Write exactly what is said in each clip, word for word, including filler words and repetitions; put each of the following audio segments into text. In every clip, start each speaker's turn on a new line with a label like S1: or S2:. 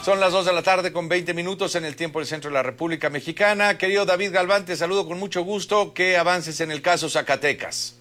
S1: Son las dos de la tarde con veinte minutos en el tiempo del centro de la República Mexicana. Querido David Galván, te saludo con mucho gusto. ¿Qué avances en el caso Zacatecas?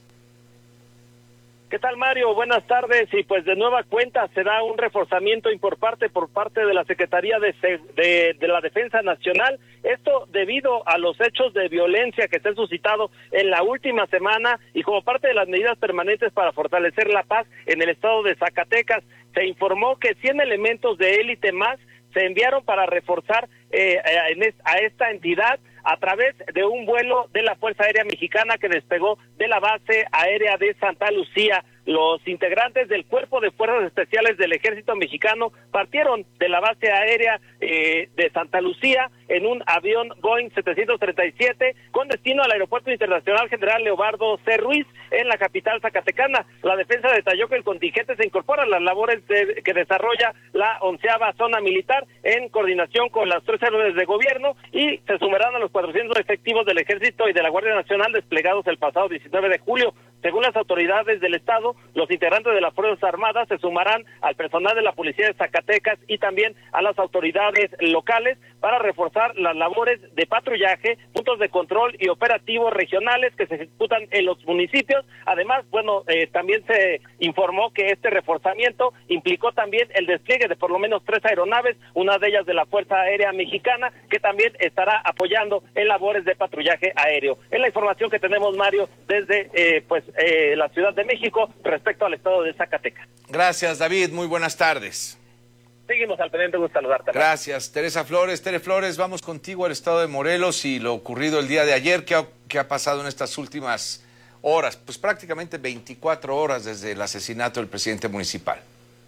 S2: ¿Qué tal, Mario? Buenas tardes. Y pues de nueva cuenta se da un reforzamiento por parte por parte de la Secretaría de, de, de la Defensa Nacional. Esto debido a los hechos de violencia que se han suscitado en la última semana y como parte de las medidas permanentes para fortalecer la paz en el estado de Zacatecas. Se informó que cien elementos de élite más se enviaron para reforzar eh, a esta entidad a través de un vuelo de la Fuerza Aérea Mexicana que despegó de la base aérea de Santa Lucía. Los integrantes del Cuerpo de Fuerzas Especiales del Ejército Mexicano partieron de la base aérea eh, de Santa Lucía en un avión Boeing setecientos treinta y siete con destino al Aeropuerto Internacional General Leobardo C. Ruiz en la capital zacatecana. La defensa detalló que el contingente se incorpora a las labores de, que desarrolla la onceava zona militar en coordinación con las tres órdenes de gobierno y se sumarán a los cuatrocientos efectivos del Ejército y de la Guardia Nacional desplegados el pasado diecinueve de julio. Según las autoridades del estado, los integrantes de las Fuerzas Armadas se sumarán al personal de la Policía de Zacatecas y también a las autoridades locales para reforzar las labores de patrullaje, puntos de control y operativos regionales que se ejecutan en los municipios. Además, bueno, eh, también se informó que este reforzamiento implicó también el despliegue de por lo menos tres aeronaves, una de ellas de la Fuerza Aérea Mexicana, que también estará apoyando en labores de patrullaje aéreo. Es la información que tenemos, Mario, desde eh, pues eh, la Ciudad de México respecto al estado de Zacatecas.
S1: Gracias, David. Muy buenas tardes.
S2: Seguimos al pendiente, gusto saludarte.
S1: Gracias, Teresa Flores. Tere Flores, vamos contigo al estado de Morelos y lo ocurrido el día de ayer. ¿Qué ha, qué ha pasado en estas últimas horas? Pues prácticamente veinticuatro horas desde el asesinato del presidente municipal.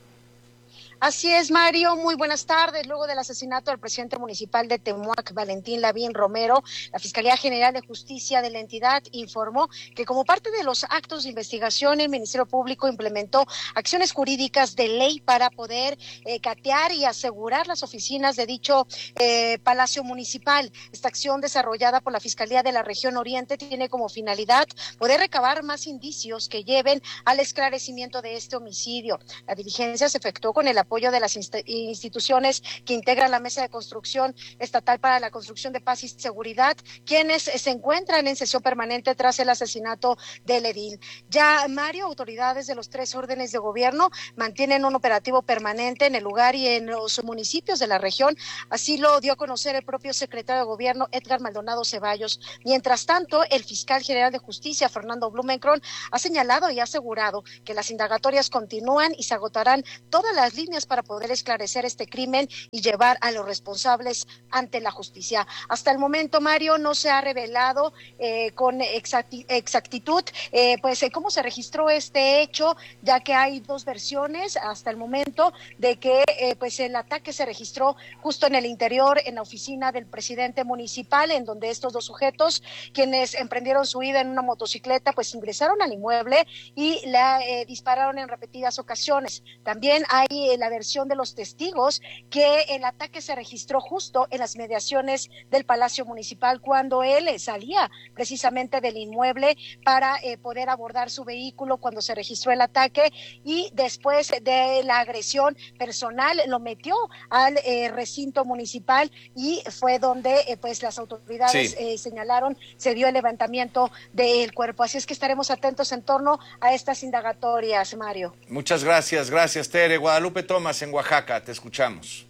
S3: Así es, Mario, muy buenas tardes. Luego del asesinato del presidente municipal de Temuac, Valentín Lavín Romero, la Fiscalía General de Justicia de la entidad informó que como parte de los actos de investigación, el Ministerio Público implementó acciones jurídicas de ley para poder eh, catear y asegurar las oficinas de dicho eh, Palacio Municipal. Esta acción desarrollada por la Fiscalía de la Región Oriente tiene como finalidad poder recabar más indicios que lleven al esclarecimiento de este homicidio. La diligencia se efectuó con el apoyo apoyo de las instituciones que integran la Mesa de Construcción Estatal para la Construcción de Paz y Seguridad, quienes se encuentran en sesión permanente tras el asesinato del edil. Ya, Mario, autoridades de los tres órdenes de gobierno mantienen un operativo permanente en el lugar y en los municipios de la región, así lo dio a conocer el propio secretario de Gobierno, Edgar Maldonado Ceballos. Mientras tanto, el fiscal general de Justicia, Fernando Blumenkron, ha señalado y ha asegurado que las indagatorias continúan y se agotarán todas las líneas para poder esclarecer este crimen y llevar a los responsables ante la justicia. Hasta el momento, Mario, no se ha revelado eh, con exacti exactitud eh, pues eh, cómo se registró este hecho, ya que hay dos versiones hasta el momento de que eh, pues el ataque se registró justo en el interior, en la oficina del presidente municipal, en donde estos dos sujetos, quienes emprendieron su huida en una motocicleta, pues ingresaron al inmueble y la eh, dispararon en repetidas ocasiones. También hay eh, la versión de los testigos que el ataque se registró justo en las mediaciones del Palacio Municipal cuando él salía precisamente del inmueble para eh, poder abordar su vehículo cuando se registró el ataque y después de la agresión personal lo metió al eh, recinto municipal y fue donde eh, pues las autoridades sí. eh, señalaron se dio el levantamiento del cuerpo. Así es que estaremos atentos en torno a estas indagatorias, Mario.
S1: Muchas gracias, gracias Tere. Guadalupe Tomás en Oaxaca, te escuchamos.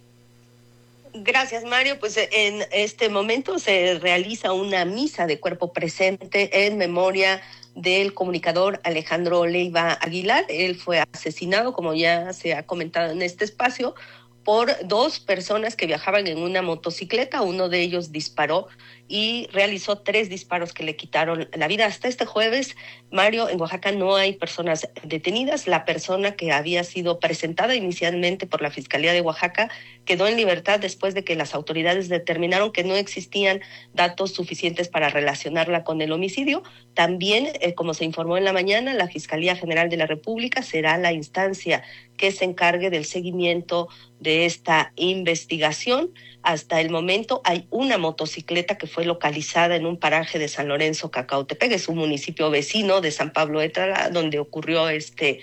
S4: Gracias, Mario. Pues en este momento se realiza una misa de cuerpo presente en memoria del comunicador Alejandro Leiva Aguilar. Él fue asesinado, como ya se ha comentado en este espacio, por dos personas que viajaban en una motocicleta. Uno de ellos disparó y realizó tres disparos que le quitaron la vida. Hasta este jueves, Mario, en Oaxaca no hay personas detenidas. La persona que había sido presentada inicialmente por la Fiscalía de Oaxaca quedó en libertad después de que las autoridades determinaron que no existían datos suficientes para relacionarla con el homicidio. También, eh, como se informó en la mañana, la Fiscalía General de la República será la instancia que se encargue del seguimiento de esta investigación. Hasta el momento hay una motocicleta que fue localizada en un paraje de San Lorenzo, Cacautepec, es un municipio vecino de San Pablo Étala, donde ocurrió este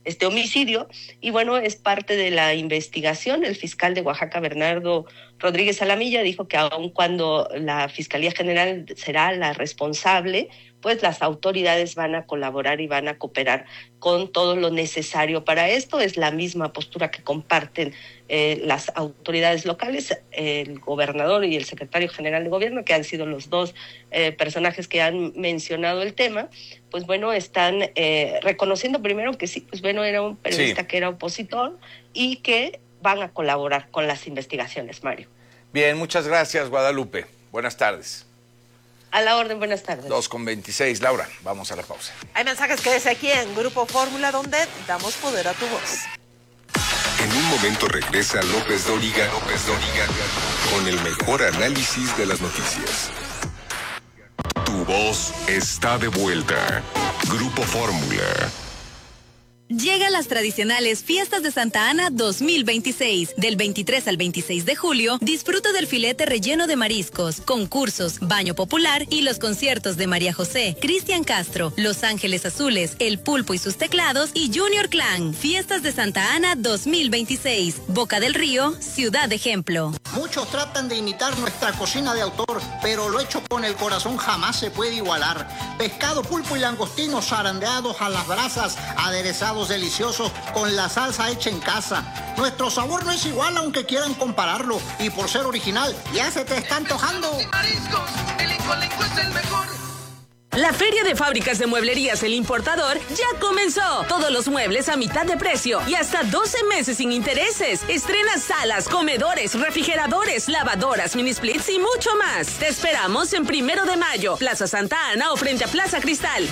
S4: este homicidio. Y bueno, es parte de la investigación. El fiscal de Oaxaca, Bernardo Rodríguez Alamilla, dijo que aun cuando la Fiscalía General será la responsable, pues las autoridades van a colaborar y van a cooperar con todo lo necesario para esto. Es la misma postura que comparten eh, las autoridades locales, el gobernador y el secretario general de gobierno, que han sido los dos eh, personajes que han mencionado el tema. Pues bueno, están eh, reconociendo primero que sí, pues bueno, era un periodista sí. que era opositor y que van a colaborar con las investigaciones, Mario.
S1: Bien, muchas gracias, Guadalupe. Buenas tardes.
S4: A la orden, buenas tardes.
S1: dos con veintiséis, Laura, vamos a la pausa.
S5: Hay mensajes que desde aquí en Grupo Fórmula, donde damos poder a tu voz.
S6: En un momento regresa López Dóriga, López Dóriga, con el mejor análisis de las noticias. Tu voz está de vuelta. Grupo Fórmula.
S7: Llegan las tradicionales Fiestas de Santa Ana dos mil veintiséis. Del veintitrés al veintiséis de julio, disfruta del filete relleno de mariscos, concursos, baño popular y los conciertos de María José, Cristian Castro, Los Ángeles Azules, El Pulpo y sus teclados y Junior Clan. Fiestas de Santa Ana dos mil veintiséis. Boca del Río, ciudad de ejemplo.
S8: Muchos tratan de imitar nuestra cocina de autor, pero lo hecho con el corazón jamás se puede igualar. Pescado, pulpo y langostinos zarandeados a las brasas, aderezados deliciosos con la salsa hecha en casa. Nuestro sabor no es igual aunque quieran compararlo, y por ser original ya se te está antojando.
S9: La Feria de Fábricas de Mueblerías El Importador ya comenzó. Todos los muebles a mitad de precio y hasta doce meses sin intereses. Estrena salas, comedores, refrigeradores, lavadoras, mini splits y mucho más. Te esperamos en Primero de Mayo, Plaza Santa Ana o frente a Plaza Cristal.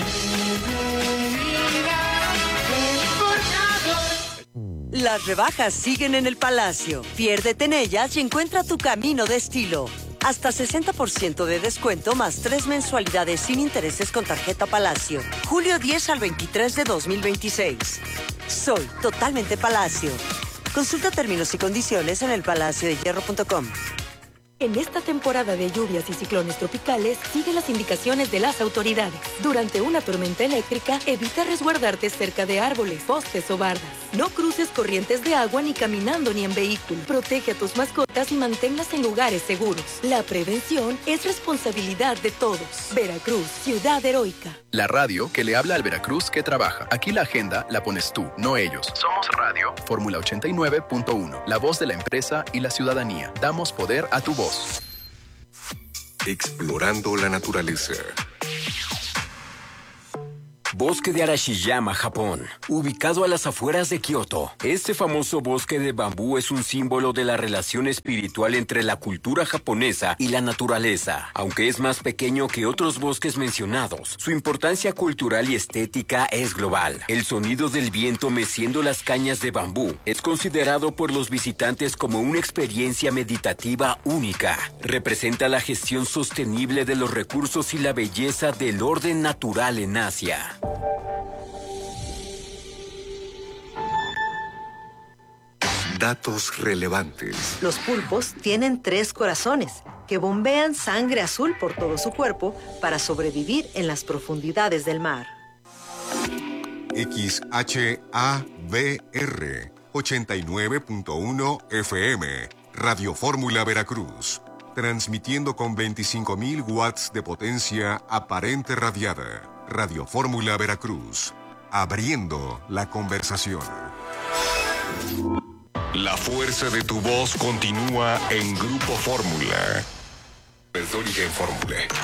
S10: Las rebajas siguen en el Palacio. Piérdete en ellas y encuentra tu camino de estilo. Hasta sesenta por ciento de descuento más tres mensualidades sin intereses con tarjeta Palacio. Julio diez al veintitrés de dos mil veintiséis. Soy totalmente Palacio. Consulta términos y condiciones en el palacio de hierro punto com.
S11: En esta temporada de lluvias y ciclones tropicales, sigue las indicaciones de las autoridades. Durante una tormenta eléctrica, evita resguardarte cerca de árboles, postes o bardas. No cruces corrientes de agua ni caminando ni en vehículo. Protege a tus mascotas y manténlas en lugares seguros. La prevención es responsabilidad de todos. Veracruz, ciudad heroica.
S12: La radio que le habla al Veracruz que trabaja. Aquí la agenda la pones tú, no ellos. Somos Radio. Fórmula ochenta y nueve punto uno. La voz de la empresa y la ciudadanía. Damos poder a tu voz.
S6: Explorando la naturaleza.
S13: Bosque de Arashiyama, Japón, ubicado a las afueras de Kioto. Este famoso bosque de bambú es un símbolo de la relación espiritual entre la cultura japonesa y la naturaleza. Aunque es más pequeño que otros bosques mencionados, su importancia cultural y estética es global. El sonido del viento meciendo las cañas de bambú es considerado por los visitantes como una experiencia meditativa única. Representa la gestión sostenible de los recursos y la belleza del orden natural en Asia.
S6: Datos relevantes.
S10: Los pulpos tienen tres corazones que bombean sangre azul por todo su cuerpo para sobrevivir en las profundidades del mar.
S6: X H A B R ochenta y nueve punto uno F M, Radio Fórmula Veracruz, transmitiendo con veinticinco mil watts de potencia aparente radiada. Radio Fórmula Veracruz, abriendo la conversación. La fuerza de tu voz continúa en Grupo Fórmula. López Dóriga en Fórmula.